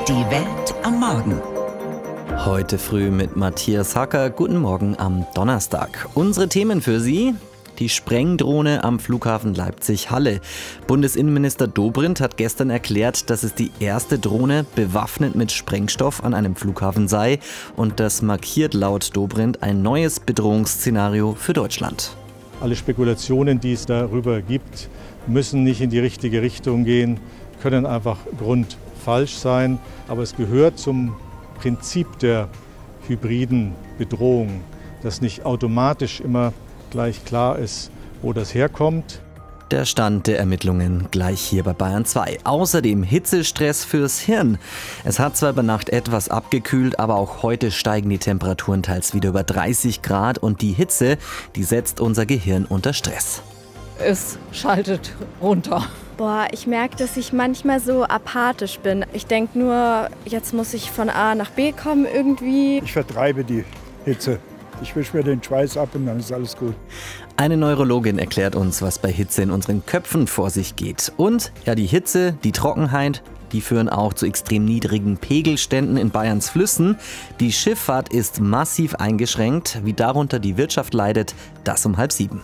Die Welt am Morgen. Heute früh mit Matthias Hacker. Guten Morgen am Donnerstag. Unsere Themen für Sie: die Sprengdrohne am Flughafen Leipzig-Halle. Bundesinnenminister Dobrindt hat gestern erklärt, dass es die erste Drohne bewaffnet mit Sprengstoff an einem Flughafen sei. Und das markiert laut Dobrindt ein neues Bedrohungsszenario für Deutschland. Alle Spekulationen, die es darüber gibt, müssen nicht in die richtige Richtung gehen, können einfach grundfalsch sein. Aber es gehört zum Prinzip der hybriden Bedrohung, dass nicht automatisch immer gleich klar ist, wo das herkommt. Der Stand der Ermittlungen gleich hier bei Bayern 2. Außerdem Hitzestress fürs Hirn. Es hat zwar über Nacht etwas abgekühlt, aber auch heute steigen die Temperaturen teils wieder über 30 Grad und die Hitze, die setzt unser Gehirn unter Stress. Es schaltet runter. Ich merke, dass ich manchmal so apathisch bin. Ich denke nur, jetzt muss ich von A nach B kommen irgendwie. Ich vertreibe die Hitze. Ich wische mir den Schweiß ab und dann ist alles gut. Eine Neurologin erklärt uns, was bei Hitze in unseren Köpfen vor sich geht. Und ja, die Hitze, die Trockenheit, die führen auch zu extrem niedrigen Pegelständen in Bayerns Flüssen. Die Schifffahrt ist massiv eingeschränkt. Wie darunter die Wirtschaft leidet, das um 6:30.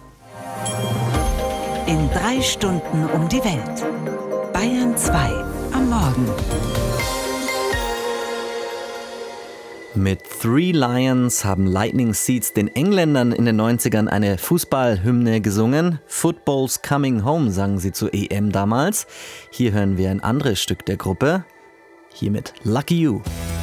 In 3 Stunden um die Welt. Bayern 2 am Morgen. Mit Three Lions haben Lightning Seeds den Engländern in den 90ern eine Fußballhymne gesungen. Football's Coming Home sangen sie zur EM damals. Hier hören wir ein anderes Stück der Gruppe. Hier mit Lucky You.